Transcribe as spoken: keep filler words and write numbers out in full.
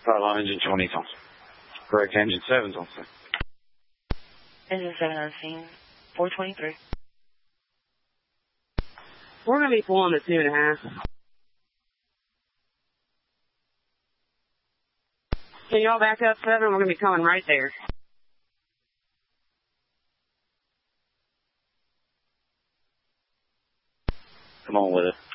Flightline engine twenty on. Correct, engine seven's on scene. Engine seven on scene. four twenty-three. We're going to be pulling the two and a half. Can y'all back up seven? We're going to be coming right there. Come on with it.